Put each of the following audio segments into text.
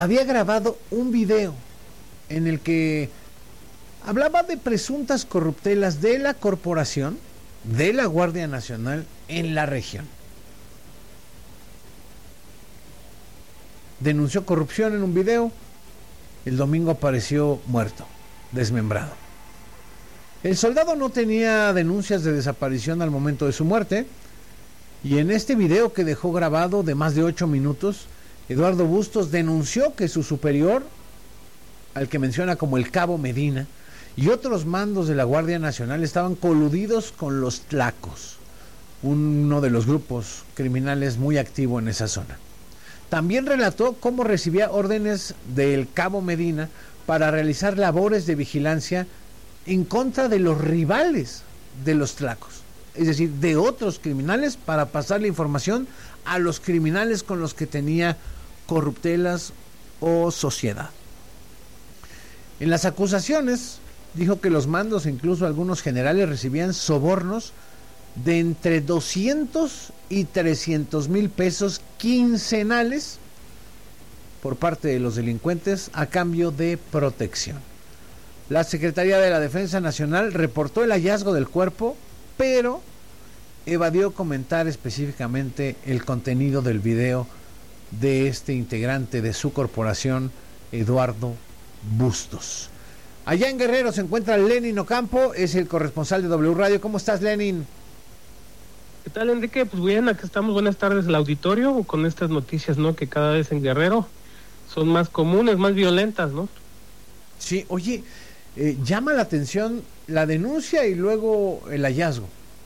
había grabado un video en el que hablaba de presuntas corruptelas de la corporación, de la Guardia Nacional en la región. Denunció corrupción en un video. El domingo apareció muerto, desmembrado. El soldado no tenía denuncias de desaparición al momento de su muerte, y en este video que dejó grabado de más de 8 minutos, Eduardo Bustos denunció que su superior, al que menciona como el Cabo Medina, y otros mandos de la Guardia Nacional estaban coludidos con los Tlacos, uno de los grupos criminales muy activo en esa zona. También relató cómo recibía órdenes del Cabo Medina para realizar labores de vigilancia en contra de los rivales de los Tlacos, es decir, de otros criminales, para pasar la información a los criminales con los que tenía corruptelas o sociedad. En las acusaciones dijo que los mandos, incluso algunos generales, recibían sobornos de entre 200 y 300 mil pesos quincenales por parte de los delincuentes a cambio de protección. La Secretaría de la Defensa Nacional reportó el hallazgo del cuerpo, pero evadió comentar específicamente el contenido del video de este integrante de su corporación, Eduardo Bustos. Allá en Guerrero se encuentra Lenin Ocampo, es el corresponsal de W Radio. ¿Cómo estás, Lenin? ¿Qué tal, Enrique? Pues bien, aquí estamos. Buenas tardes al auditorio con estas noticias, ¿no? Que cada vez en Guerrero son más comunes, más violentas, ¿no? Sí, oye, llama la atención la denuncia y luego el hallazgo.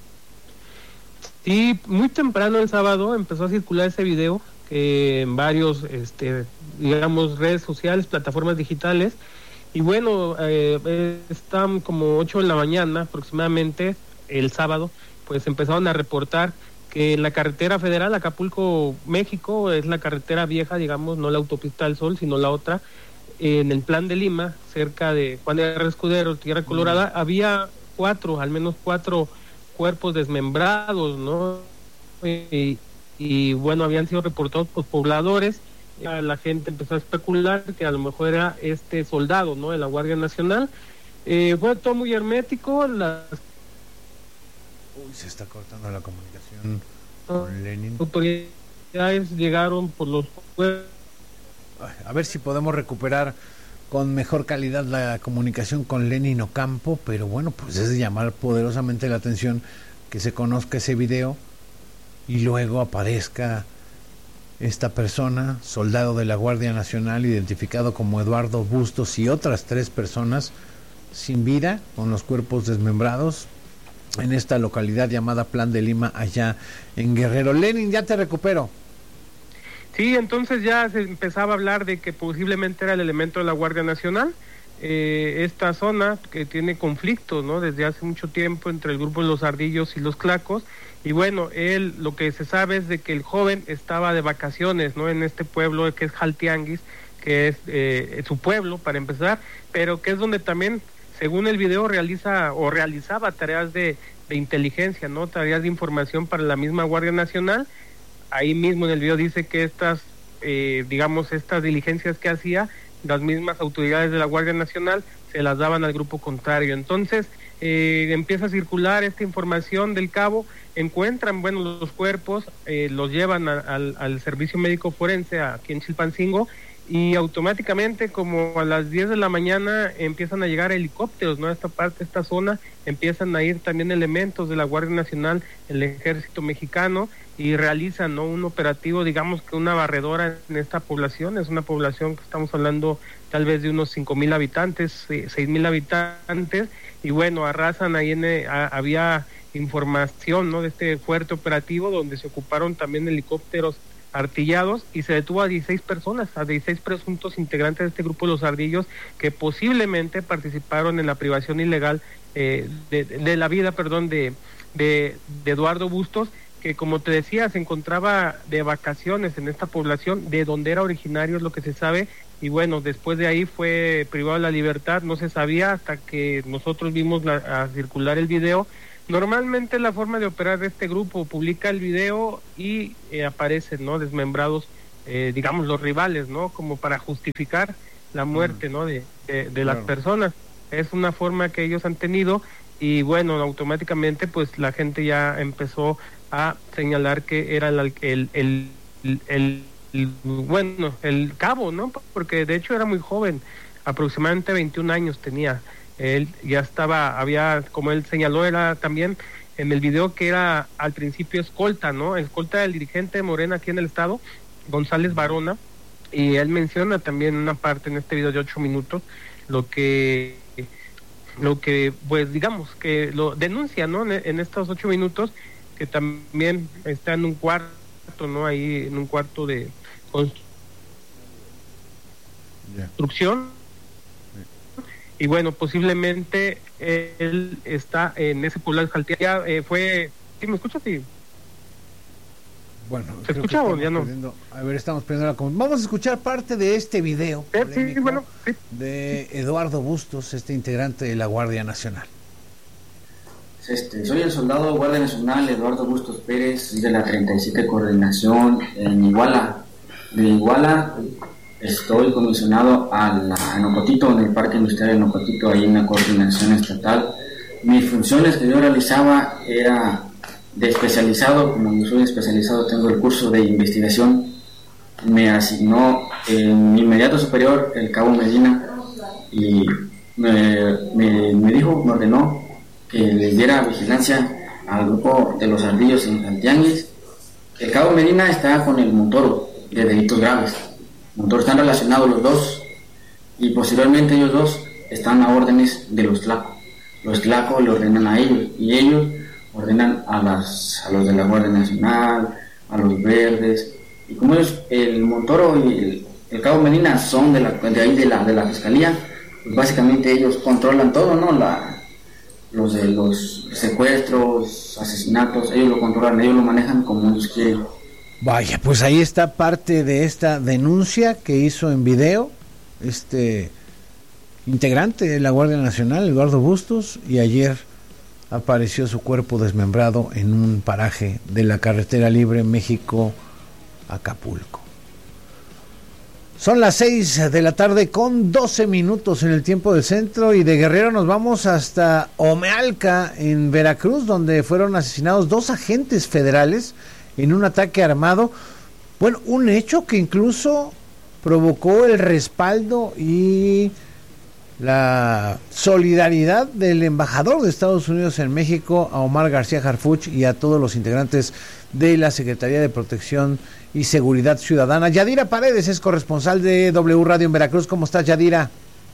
Sí, muy temprano el sábado empezó a circular ese video que en varios, digamos, redes sociales, plataformas digitales. Y bueno, están como 8 de la mañana aproximadamente el sábado, pues empezaron a reportar que en la carretera federal Acapulco, México, es la carretera vieja, digamos, no la autopista del Sol, sino la otra, en el Plan de Lima, cerca de Juan R. Escudero, Tierra Colorada, había al menos cuatro cuerpos desmembrados, ¿no? Y bueno, habían sido reportados por pobladores. La gente empezó a especular que a lo mejor era este soldado, ¿no?, de la Guardia Nacional. Fue todo muy hermético. Se está cortando la comunicación con Lenin. Las autoridades llegaron por los... A ver si podemos recuperar con mejor calidad la comunicación con Lenin Ocampo, pero bueno, pues es de llamar poderosamente la atención que se conozca ese video y luego aparezca esta persona, soldado de la Guardia Nacional, identificado como Eduardo Bustos, y otras 3 personas sin vida, con los cuerpos desmembrados, en esta localidad llamada Plan de Lima, allá en Guerrero. Lenin, ya te recupero. Sí, entonces ya se empezaba a hablar de que posiblemente era el elemento de la Guardia Nacional. Esta zona que tiene conflictos, ¿no?, desde hace mucho tiempo entre el grupo de los Ardillos y los Tlacos. Y bueno, lo que se sabe es de que el joven estaba de vacaciones, ¿no?, en este pueblo que es Jaltianguis, que es su pueblo para empezar, pero que es donde también, según el video, realizaba tareas de inteligencia, ¿no?, tareas de información para la misma Guardia Nacional. Ahí mismo en el video dice que estas diligencias que hacía, las mismas autoridades de la Guardia Nacional se las daban al grupo contrario. Entonces empieza a circular esta información del cabo, encuentran, bueno, los cuerpos, los llevan al servicio médico forense aquí en Chilpancingo, y automáticamente, como a las 10 de la mañana, empiezan a llegar helicópteros, ¿no?, a esta zona, empiezan a ir también elementos de la Guardia Nacional, el Ejército Mexicano, y realizan, ¿no?, un operativo, digamos que una barredora en esta población. Es una población que estamos hablando tal vez de unos 5,000 habitantes, 6,000 habitantes, y bueno, arrasan ahí, había información, ¿no?, de este fuerte operativo donde se ocuparon también helicópteros artillados, y se detuvo a 16 personas, a 16 presuntos integrantes de este grupo de los Ardillos, que posiblemente participaron en la privación ilegal de la vida, de Eduardo Bustos, que, como te decía, se encontraba de vacaciones en esta población, de donde era originario, es lo que se sabe. Y bueno, después de ahí fue privado de la libertad, no se sabía hasta que nosotros vimos a circular el video. Normalmente la forma de operar de este grupo: publica el video y aparecen, ¿no?, desmembrados digamos, los rivales, ¿no? Como para justificar la muerte, ¿no? De las personas. Es una forma que ellos han tenido y bueno, automáticamente pues la gente ya empezó a señalar que era el cabo, ¿no? Porque de hecho era muy joven, aproximadamente 21 años tenía. Él ya había, como él señaló, era también en el video que era al principio escolta, ¿no? Escolta del dirigente de Morena aquí en el estado, González Barona, y él menciona también una parte en este video de 8 minutos, lo que pues digamos que lo denuncia, ¿no? En estos 8 minutos, que también está en un cuarto, ¿no? Ahí en un cuarto de construcción. Y bueno, posiblemente él está en ese poblado de Jaltía. Ya fue... ¿Sí me escuchas? Sí. Bueno, ¿se escucha o ya no? A ver, estamos perdiendo la comunicación. Vamos a escuchar parte de este video sí, bueno, sí, de Eduardo Bustos, este integrante de la Guardia Nacional. Soy el soldado de Guardia Nacional Eduardo Bustos Pérez, de la 37 Coordinación en Iguala. De Iguala estoy comisionado en Ocotito, en el Parque Industrial de Ocotito, ahí en la Coordinación Estatal. Mis funciones que yo realizaba era de especializado. Como yo soy especializado, tengo el curso de investigación. Me asignó mi inmediato superior, el cabo Medina, y me ordenó que le diera vigilancia al grupo de los ardillos en Santianguis. El cabo Medina está con el Montoro de delitos graves. Montoro, están relacionados los dos, y posteriormente ellos dos están a órdenes de los Tlaco. Los Tlaco le ordenan a ellos, y ellos ordenan a los de la Guardia Nacional, a los verdes, y como ellos, el Montoro y el cabo Medina son de la fiscalía, pues básicamente ellos controlan todo, ¿no? Los de los secuestros, asesinatos, ellos lo controlan, ellos lo manejan como ellos quieren. Vaya, pues ahí está parte de esta denuncia que hizo en video este integrante de la Guardia Nacional, Eduardo Bustos, y ayer apareció su cuerpo desmembrado en un paraje de la carretera libre México-Acapulco. Son las 6 de la tarde con 12 minutos en el tiempo del centro, y de Guerrero nos vamos hasta Omealca, en Veracruz, donde fueron asesinados 2 agentes federales en un ataque armado. Bueno, un hecho que incluso provocó el respaldo y la solidaridad del embajador de Estados Unidos en México, a Omar García Harfuch, y a todos los integrantes de la Secretaría de Protección y Seguridad Ciudadana. Yadira Paredes es corresponsal de W Radio en Veracruz. ¿Cómo estás, Yadira?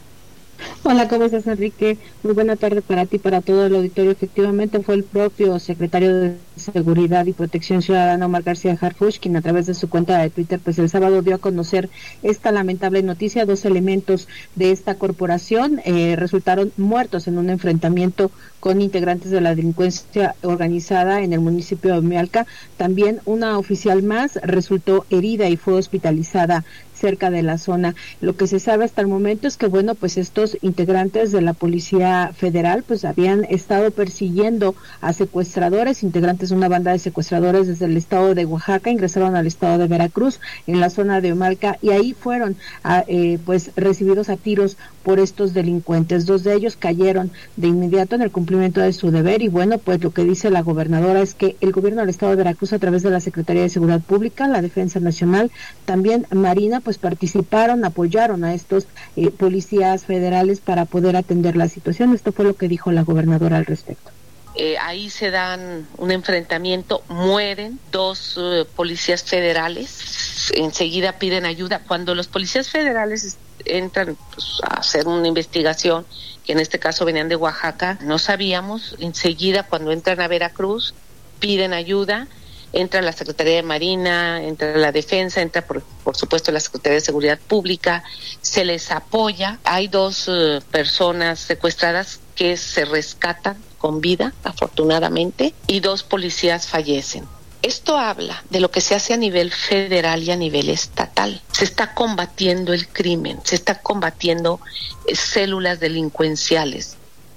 Hola, ¿cómo estás, Enrique? Muy buena tarde para ti, para todo el auditorio. Efectivamente, fue el propio secretario de Seguridad y Protección Ciudadana, Omar García Harfuch, quien a través de su cuenta de Twitter, pues el sábado dio a conocer esta lamentable noticia. 2 elementos de esta corporación resultaron muertos en un enfrentamiento con integrantes de la delincuencia organizada en el municipio de Omealca. También una oficial más resultó herida y fue hospitalizada cerca de la zona. Lo que se sabe hasta el momento es que, bueno, pues estos integrantes de la Policía Federal pues habían estado persiguiendo a secuestradores, integrantes de una banda de secuestradores desde el estado de Oaxaca, ingresaron al estado de Veracruz, en la zona de Omealca, y ahí fueron pues recibidos a tiros por estos delincuentes. 2 de ellos cayeron de inmediato en el cumplimiento de su deber, y bueno, pues lo que dice la gobernadora es que el gobierno del estado de Veracruz, a través de la Secretaría de Seguridad Pública, la Defensa Nacional, también Marina, pues participaron, apoyaron a estos policías federales para poder atender la situación. Esto fue lo que dijo la gobernadora al respecto. Ahí se dan un enfrentamiento, mueren 2 policías federales, enseguida piden ayuda. Cuando los policías federales entran pues, a hacer una investigación, que en este caso venían de Oaxaca, no sabíamos, enseguida cuando entran a Veracruz piden ayuda. Entra la Secretaría de Marina, entra la Defensa, entra por supuesto la Secretaría de Seguridad Pública, se les apoya. Hay 2 personas secuestradas que se rescatan con vida, afortunadamente, y 2 policías fallecen. Esto habla de lo que se hace a nivel federal y a nivel estatal. Se está combatiendo el crimen, se está combatiendo células delincuenciales.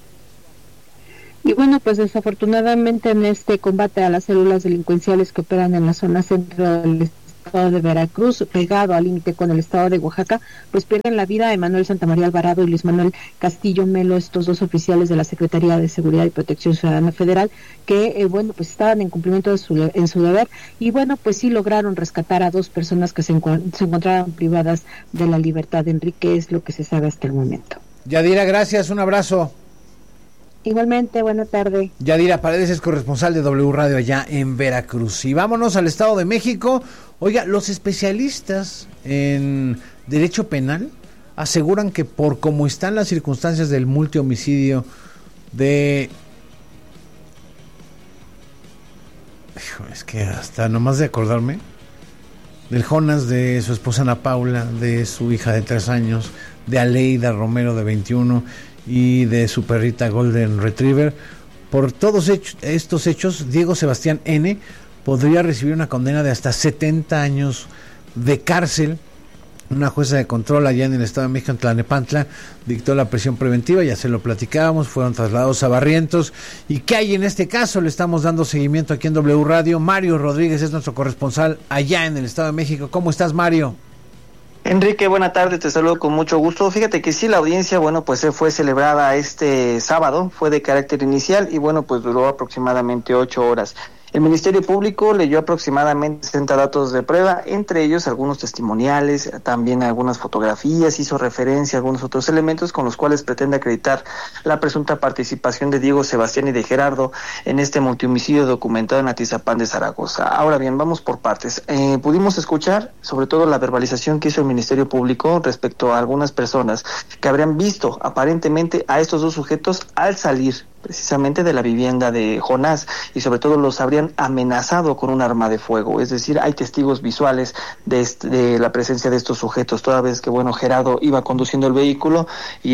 Y bueno, pues desafortunadamente en este combate a las células delincuenciales que operan en la zona centro del estado de Veracruz, pegado al límite con el estado de Oaxaca, pues pierden la vida Emanuel Santamaría Alvarado y Luis Manuel Castillo Melo, estos dos oficiales de la Secretaría de Seguridad y Protección Ciudadana Federal, que pues estaban en cumplimiento en su deber, y bueno, pues sí lograron rescatar a dos personas que se encontraban privadas de la libertad. Enrique, es lo que se sabe hasta el momento. Yadira, gracias, un abrazo. Igualmente, buena tarde. Yadira Paredes es corresponsal de W Radio allá en Veracruz. Y vámonos al Estado de México. Oiga, los especialistas en derecho penal aseguran que por cómo están las circunstancias del multihomicidio de... Es que hasta nomás de acordarme del Jonas, de su esposa Ana Paula, de su hija de 3 años, de Aleida Romero de 21 y de su perrita Golden Retriever, por todos estos hechos, Diego Sebastián N. podría recibir una condena de hasta 70 años de cárcel. Una jueza de control allá en el Estado de México, en Tlalnepantla, dictó la prisión preventiva, ya se lo platicábamos, fueron trasladados a Barrientos. ¿Y qué hay en este caso? Le estamos dando seguimiento aquí en W Radio. Mario Rodríguez es nuestro corresponsal allá en el Estado de México. ¿Cómo estás, Mario? Enrique, buena tarde, te saludo con mucho gusto. Fíjate que sí, la audiencia, pues fue celebrada este sábado, fue de carácter inicial y pues duró aproximadamente 8 horas. El Ministerio Público leyó aproximadamente 60 datos de prueba, entre ellos algunos testimoniales, también algunas fotografías, hizo referencia a algunos otros elementos con los cuales pretende acreditar la presunta participación de Diego Sebastián y de Gerardo en este multihomicidio documentado en Atizapán de Zaragoza. Ahora bien, vamos por partes. Pudimos escuchar sobre todo la verbalización que hizo el Ministerio Público respecto a algunas personas que habrían visto aparentemente a estos dos sujetos al salir precisamente de la vivienda de Jonás, y sobre todo los habrían amenazado con un arma de fuego. Es decir, hay testigos visuales de la presencia de estos sujetos, toda vez que Gerardo iba conduciendo el vehículo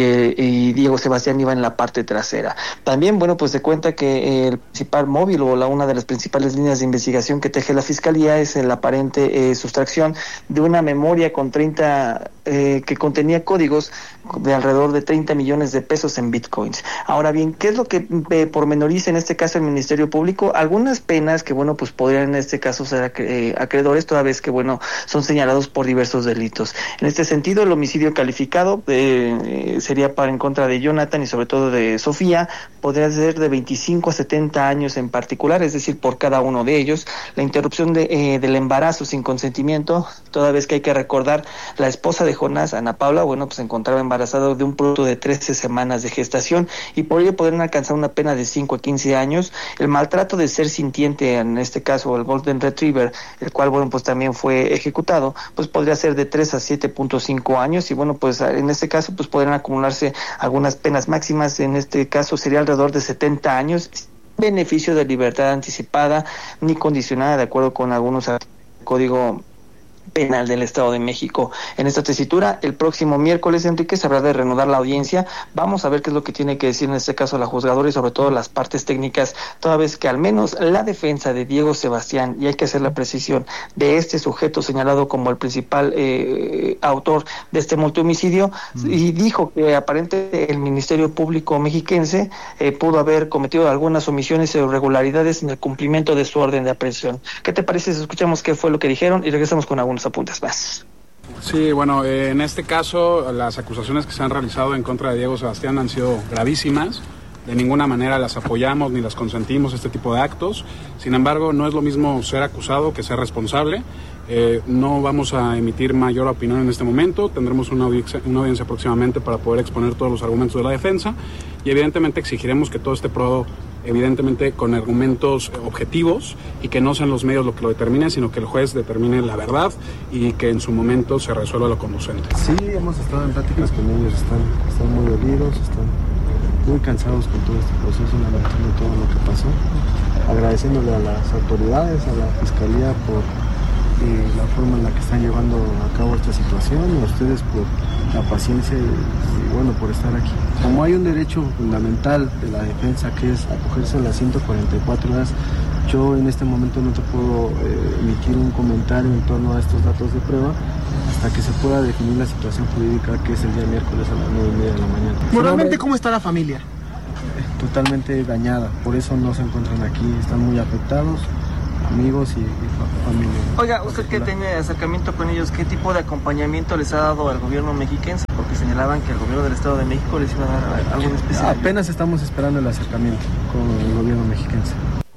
y Diego Sebastián iba en la parte trasera. También pues se cuenta que el principal móvil o una de las principales líneas de investigación que teje la Fiscalía es la aparente sustracción de una memoria con 30 que contenía códigos de alrededor de 30 millones de pesos en bitcoins. Ahora bien, ¿qué es lo que pormenoriza en este caso el Ministerio Público? Algunas penas que pues podrían en este caso ser acreedores, toda vez que son señalados por diversos delitos. En este sentido, el homicidio calificado sería en contra de Jonathan y sobre todo de Sofía, podría ser de 25 a 70 años en particular, es decir, por cada uno de ellos. La interrupción del embarazo sin consentimiento, toda vez que hay que recordar, la esposa de Jonás, Ana Paula, se encontraba embarazada de un producto de 13 semanas de gestación y por ello podrían alcanzar una pena de 5 a 15 años. El maltrato de ser sintiente, en este caso el Golden Retriever, el cual también fue ejecutado, podría ser de 3 a 7.5 años y en este caso podrían acumularse algunas penas máximas. En este caso sería alrededor de 70 años, beneficio de libertad anticipada ni condicionada, de acuerdo con algunos código penal del Estado de México. En esta tesitura, el próximo miércoles, Enrique, se habrá de reanudar la audiencia. Vamos a ver qué es lo que tiene que decir en este caso la juzgadora y sobre todo las partes técnicas, toda vez que al menos la defensa de Diego Sebastián, y hay que hacer la precisión, de este sujeto señalado como el principal autor de este multihomicidio, y dijo que aparentemente el Ministerio Público mexiquense pudo haber cometido algunas omisiones o irregularidades en el cumplimiento de su orden de aprehensión. ¿Qué te parece si escuchamos qué fue lo que dijeron y regresamos con algunos apuntes más? Sí, en este caso las acusaciones que se han realizado en contra de Diego Sebastián han sido gravísimas. De ninguna manera las apoyamos ni las consentimos, este tipo de actos. Sin embargo, no es lo mismo ser acusado que ser responsable. No vamos a emitir mayor opinión en este momento. Tendremos una audiencia próximamente para poder exponer todos los argumentos de la defensa y evidentemente exigiremos que todo esté probado, evidentemente con argumentos objetivos y que no sean los medios lo que lo determinen, sino que el juez determine la verdad y que en su momento se resuelva lo conducente. Sí, hemos estado en pláticas con ellos, están muy dolidos, están muy cansados con todo este proceso, lamentando todo lo que pasó, agradeciéndole a las autoridades, a la Fiscalía por la forma en la que están llevando a cabo esta situación, y a ustedes por la paciencia y por estar aquí. Como hay un derecho fundamental de la defensa que es acogerse a las 144 horas, yo en este momento no te puedo emitir un comentario en torno a estos datos de prueba hasta que se pueda definir la situación jurídica, que es el día miércoles a las 9:30 de la mañana. Moralmente, ¿cómo está la familia? Totalmente dañada, por eso no se encuentran aquí, están muy afectados. amigos y familia. Oiga, usted que tiene acercamiento con ellos, ¿qué tipo de acompañamiento les ha dado al gobierno mexiquense? Porque señalaban que el gobierno del Estado de México les iba a dar algo en especial. Apenas estamos esperando el acercamiento con el gobierno mexiquense.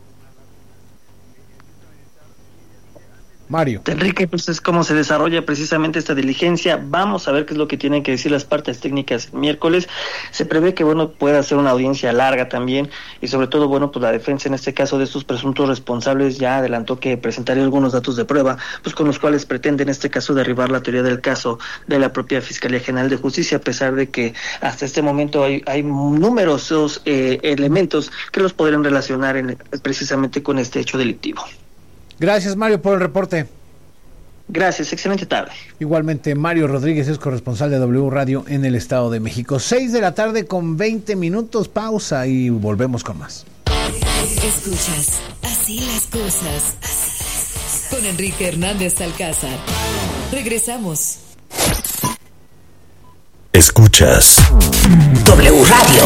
Mario. Enrique, pues es como se desarrolla precisamente esta diligencia. Vamos a ver qué es lo que tienen que decir las partes técnicas el miércoles. Se prevé que, pueda ser una audiencia larga también y sobre todo, pues la defensa en este caso de estos presuntos responsables ya adelantó que presentaría algunos datos de prueba, pues con los cuales pretende en este caso derribar la teoría del caso de la propia Fiscalía General de Justicia, a pesar de que hasta este momento hay numerosos elementos que los podrían relacionar precisamente con este hecho delictivo. Gracias, Mario, por el reporte. Gracias, excelente tarde. Igualmente, Mario Rodríguez es corresponsal de W Radio en el Estado de México. 6:20 p.m, pausa y volvemos con más. Escuchas Así las cosas con Enrique Hernández Alcázar. Regresamos. Escuchas W Radio.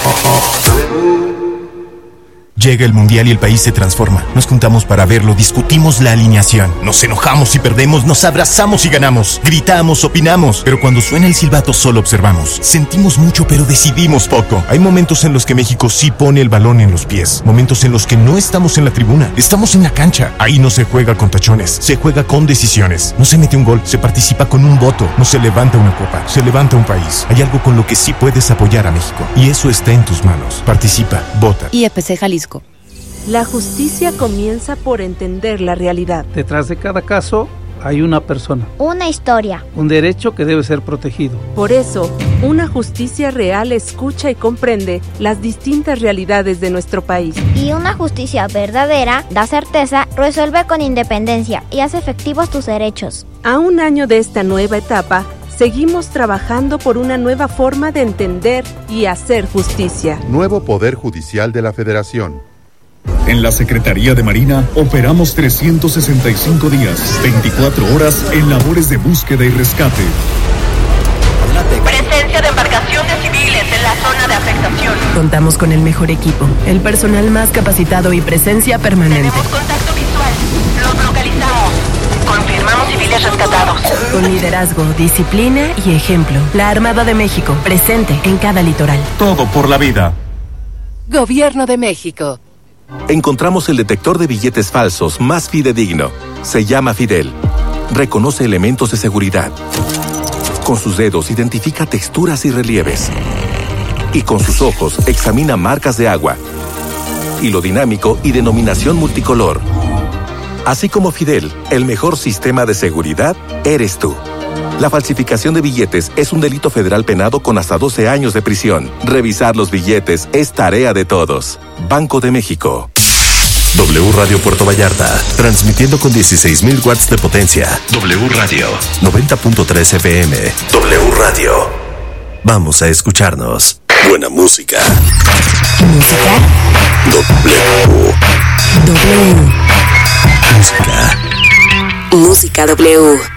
Llega el Mundial y el país se transforma. Nos juntamos para verlo, discutimos la alineación. Nos enojamos y perdemos, nos abrazamos y ganamos. Gritamos, opinamos. Pero cuando suena el silbato solo observamos. Sentimos mucho pero decidimos poco. Hay momentos en los que México sí pone el balón en los pies. Momentos en los que no estamos en la tribuna. Estamos en la cancha. Ahí no se juega con tachones. Se juega con decisiones. No se mete un gol, se participa con un voto. No se levanta una copa, se levanta un país. Hay algo con lo que sí puedes apoyar a México. Y eso está en tus manos. Participa, vota. IEPC Jalisco. La justicia comienza por entender la realidad. Detrás de cada caso hay una persona. Una historia. Un derecho que debe ser protegido. Por eso, una justicia real escucha y comprende las distintas realidades de nuestro país. Y una justicia verdadera da certeza, resuelve con independencia y hace efectivos tus derechos. A un año de esta nueva etapa, seguimos trabajando por una nueva forma de entender y hacer justicia. Nuevo Poder Judicial de la Federación. En la Secretaría de Marina operamos 365 días, 24 horas en labores de búsqueda y rescate. Presencia de embarcaciones civiles en la zona de afectación. Contamos con el mejor equipo, el personal más capacitado y presencia permanente. Tenemos contacto visual, los localizamos. Confirmamos civiles rescatados. Con liderazgo, disciplina y ejemplo. La Armada de México, presente en cada litoral. Todo por la vida. Gobierno de México. Encontramos el detector de billetes falsos más fidedigno. Se llama Fidel. Reconoce elementos de seguridad. Con sus dedos identifica texturas y relieves. Y con sus ojos examina marcas de agua. Hilo dinámico y denominación multicolor. Así como Fidel, el mejor sistema de seguridad eres tú. La falsificación de billetes es un delito federal penado con hasta 12 años de prisión. Revisar los billetes es tarea de todos. Banco de México. W Radio Puerto Vallarta, transmitiendo con 16,000 watts de potencia. W Radio, 90.3 FM. W Radio. Vamos a escucharnos. Buena música. Música. W. W. Música. Música W.